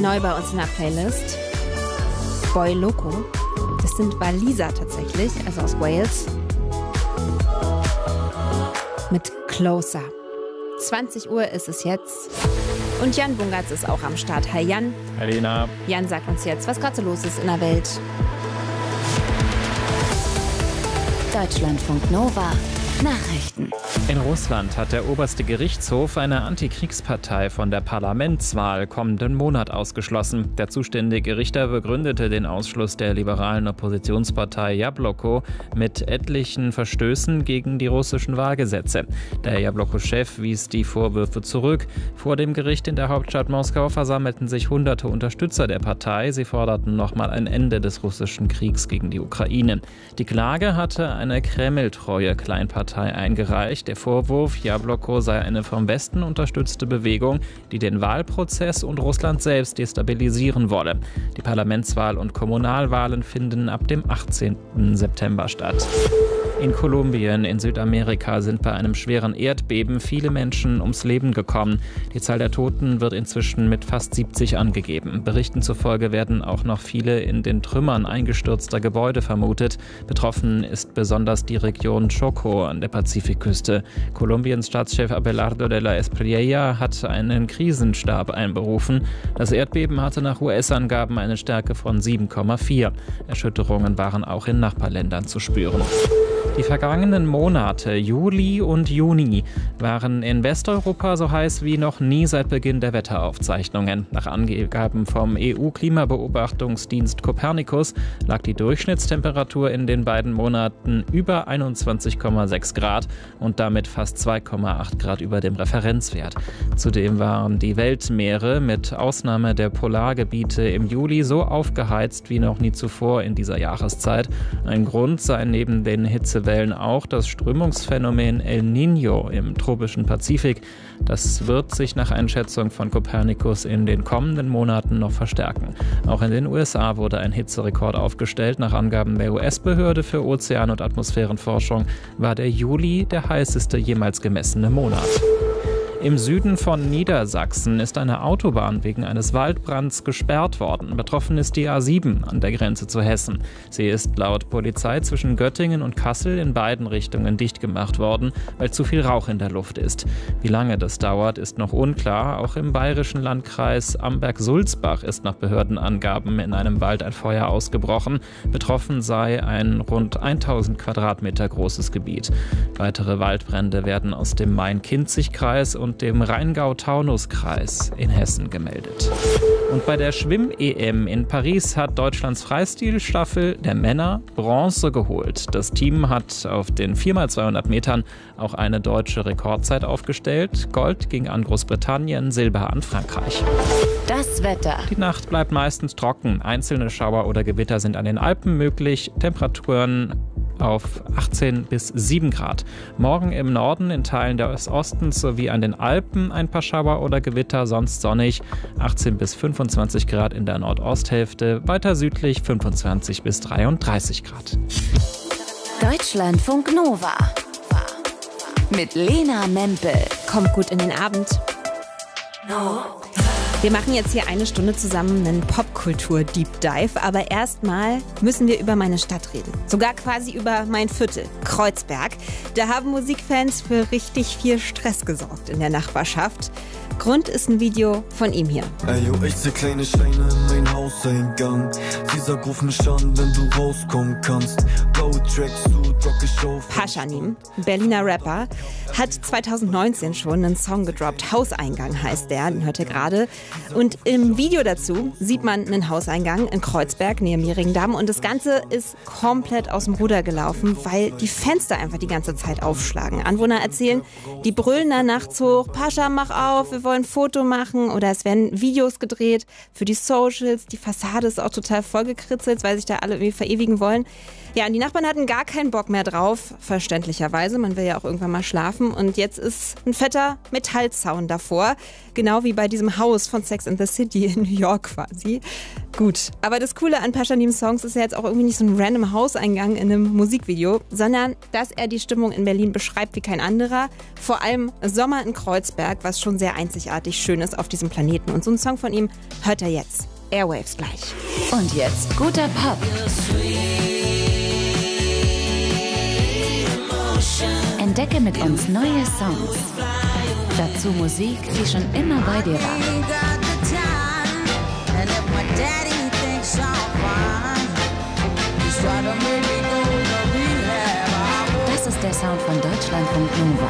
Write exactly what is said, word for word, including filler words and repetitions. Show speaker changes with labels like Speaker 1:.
Speaker 1: Neu bei uns in der Playlist. Boy Loco. Das sind Waliser tatsächlich, also aus Wales. Mit Closer. zwanzig Uhr ist es jetzt. Und Jan Bungartz ist auch am Start. Hi Jan.
Speaker 2: Hi Lena.
Speaker 1: Jan sagt uns jetzt, was gerade so los ist in der Welt.
Speaker 3: Deutschlandfunk Nova. Nachrichten.
Speaker 2: In Russland hat der oberste Gerichtshof eine Antikriegspartei von der Parlamentswahl kommenden Monat ausgeschlossen. Der zuständige Richter begründete den Ausschluss der liberalen Oppositionspartei Jabloko mit etlichen Verstößen gegen die russischen Wahlgesetze. Der Jabloko-Chef wies die Vorwürfe zurück. Vor dem Gericht in der Hauptstadt Moskau versammelten sich hunderte Unterstützer der Partei. Sie forderten nochmal ein Ende des russischen Kriegs gegen die Ukraine. Die Klage hatte eine Kreml-treue Kleinpartei eingereicht. Der Vorwurf, Jabloko sei eine vom Westen unterstützte Bewegung, die den Wahlprozess und Russland selbst destabilisieren wolle. Die Parlamentswahl und Kommunalwahlen finden ab dem achtzehnten September statt. In Kolumbien in Südamerika sind bei einem schweren Erdbeben viele Menschen ums Leben gekommen. Die Zahl der Toten wird inzwischen mit fast siebzig angegeben. Berichten zufolge werden auch noch viele in den Trümmern eingestürzter Gebäude vermutet. Betroffen ist besonders die Region Chocó an der Pazifikküste. Kolumbiens Staatschef Abelardo de la Espriella hat einen Krisenstab einberufen. Das Erdbeben hatte nach U S-Angaben eine Stärke von sieben Komma vier. Erschütterungen waren auch in Nachbarländern zu spüren. Die vergangenen Monate, Juli und Juni, waren in Westeuropa so heiß wie noch nie seit Beginn der Wetteraufzeichnungen. Nach Angaben vom E U-Klimabeobachtungsdienst Copernicus lag die Durchschnittstemperatur in den beiden Monaten über einundzwanzig Komma sechs Grad und damit fast zwei Komma acht Grad über dem Referenzwert. Zudem waren die Weltmeere mit Ausnahme der Polargebiete im Juli so aufgeheizt wie noch nie zuvor in dieser Jahreszeit. Ein Grund sei neben den Hitzewellen auch das Strömungsphänomen El Niño im tropischen Pazifik. Das wird sich nach Einschätzung von Copernicus in den kommenden Monaten noch verstärken. Auch in den U S A wurde ein Hitzerekord aufgestellt. Nach Angaben der U S-Behörde für Ozean- und Atmosphärenforschung war der Juli der heißeste jemals gemessene Monat. Im Süden von Niedersachsen ist eine Autobahn wegen eines Waldbrands gesperrt worden. Betroffen ist die A sieben an der Grenze zu Hessen. Sie ist laut Polizei zwischen Göttingen und Kassel in beiden Richtungen dicht gemacht worden, weil zu viel Rauch in der Luft ist. Wie lange das dauert, ist noch unklar. Auch im bayerischen Landkreis Amberg-Sulzbach ist nach Behördenangaben in einem Wald ein Feuer ausgebrochen. Betroffen sei ein rund tausend Quadratmeter großes Gebiet. Weitere Waldbrände werden aus dem Main-Kinzig-Kreis und dem Rheingau-Taunus-Kreis in Hessen gemeldet. Und bei der Schwimm-E M in Paris hat Deutschlands Freistilstaffel der Männer Bronze geholt. Das Team hat auf den vier mal zweihundert Metern auch eine deutsche Rekordzeit aufgestellt. Gold ging an Großbritannien, Silber an Frankreich.
Speaker 3: Das Wetter.
Speaker 2: Die Nacht bleibt meistens trocken. Einzelne Schauer oder Gewitter sind an den Alpen möglich. Temperaturen auf achtzehn bis sieben Grad. Morgen im Norden, in Teilen des Ostens sowie an den Alpen ein paar Schauer oder Gewitter, sonst sonnig. achtzehn bis fünfundzwanzig Grad in der Nordosthälfte, weiter südlich fünfundzwanzig bis dreiunddreißig Grad.
Speaker 3: Deutschlandfunk Nova. Mit Lena Mempel.
Speaker 1: Kommt gut in den Abend.
Speaker 3: No.
Speaker 1: Wir machen jetzt hier eine Stunde zusammen einen Popkultur-Deep Dive, aber erstmal müssen wir über meine Stadt reden. Sogar quasi über mein Viertel, Kreuzberg. Da haben Musikfans für richtig viel Stress gesorgt in der Nachbarschaft. Grund ist ein Video von ihm hier.
Speaker 4: Ey, yo, ich seh kleine Steine in mein Hauseingang. Sie sagt, ruf mich an, wenn du rauskommen kannst. Blaue Tracksuit, rock ich auf.
Speaker 1: Pashanim, Berliner Rapper, hat zweitausendneunzehn schon einen Song gedroppt. Hauseingang heißt der, den hört ihr gerade. Und im Video dazu sieht man einen Hauseingang in Kreuzberg, nähe Mehringdamm. Und das Ganze ist komplett aus dem Ruder gelaufen, weil die Fenster einfach die ganze Zeit aufschlagen. Anwohner erzählen, die brüllen da nachts hoch, Pascha, mach auf, wir wollen ein Foto machen. Oder es werden Videos gedreht für die Socials. Die Fassade ist auch total vollgekritzelt, weil sich da alle irgendwie verewigen wollen. Ja, und die Nachbarn hatten gar keinen Bock mehr drauf, verständlicherweise. Man will ja auch irgendwann mal schlafen. Und jetzt ist ein fetter Metallzaun davor. Genau wie bei diesem Haus von Sex and the City in New York quasi. Gut, aber das Coole an Pashanims Songs ist ja jetzt auch irgendwie nicht so ein random Hauseingang in einem Musikvideo, sondern dass er die Stimmung in Berlin beschreibt wie kein anderer. Vor allem Sommer in Kreuzberg, was schon sehr einzigartig schön ist auf diesem Planeten. Und so einen Song von ihm hört er jetzt. Airwaves gleich.
Speaker 3: Und jetzt guter Pop. Entdecke mit uns neue Songs. Dazu Musik, die schon immer bei dir war. Das ist der Sound von Deutschlandfunk Nova.